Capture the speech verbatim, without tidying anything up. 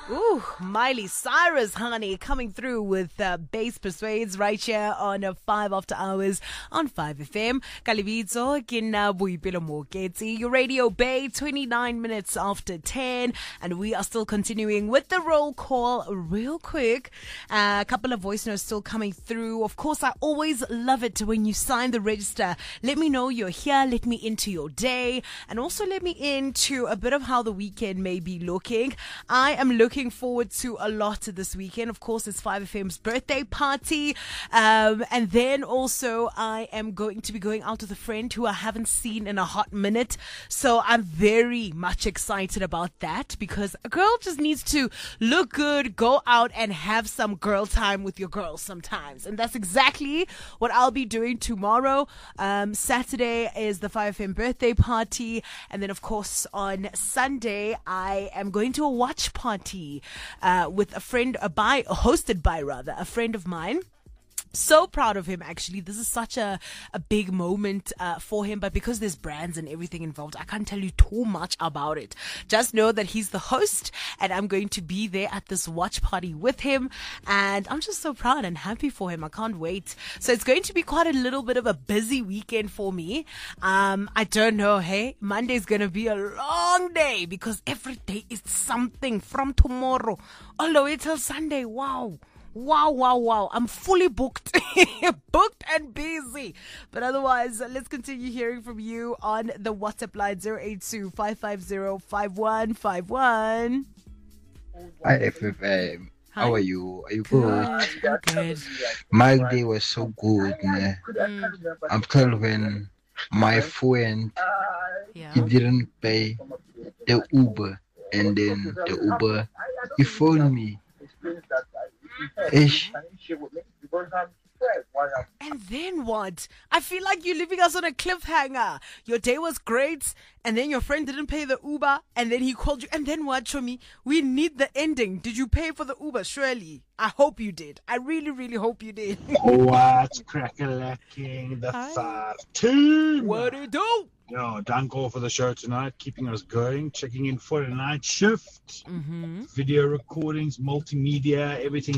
Ooh, Miley Cyrus, honey, coming through with uh, Bass Persuades right here on uh, five After Hours on five F M. Kalibitso, Kina Buipilo Moketsi, your Radio Bay, twenty-nine minutes after ten. And we are still continuing with the roll call real quick. Uh, a couple of voice notes still coming through. Of course, I always love it when you sign the register. Let me know you're here. Let me into your day. And also let me into a bit of how the weekend may be looking. I am looking Looking forward to a lot this weekend. Of course, it's five F M's birthday party. Um, and then also I am going to be going out with a friend who I haven't seen in a hot minute. So I'm very much excited about that because a girl just needs to look good, go out and have some girl time with your girls sometimes. And that's exactly what I'll be doing tomorrow. Um, Saturday is the five F M birthday party. And then, of course, on Sunday, I am going to a watch party. Uh, with a friend, uh, by hosted by rather a friend of mine. So proud of him, actually. This is such a, a big moment uh, for him, but because there's brands and everything involved, I can't tell you too much about it. Just know that he's the host, and I'm going to be there at this watch party with him, and I'm just so proud and happy for him. I can't wait. So it's going to be quite a little bit of a busy weekend for me. Um, I don't know, hey, Monday's going to be a long day because every day is something from tomorrow all the way till Sunday. Wow. Wow, wow, wow. I'm fully booked. booked and busy. But otherwise, uh, let's continue hearing from you on the WhatsApp line zero eight two, five five zero, five one five one. Hi, F F M. Hi. How are you? Are you Good. good? Good. My day was so good, man. Mm, I'm telling when my friend, yeah. he didn't pay the Uber, and then the Uber, he phoned me. Ish. And then what? I feel like you're leaving us on a cliffhanger. Your day was great, and then your friend didn't pay the Uber, and then he called you. And then what, Chomi? We need the ending. Did you pay for the Uber? Surely. I hope you did. I really, really hope you did. What's crack-a-lacking? The Hi. five team. What do you do? Yo, Danko for the show tonight, keeping us going, checking in for the night shift, Mm-hmm. video recordings, multimedia, everything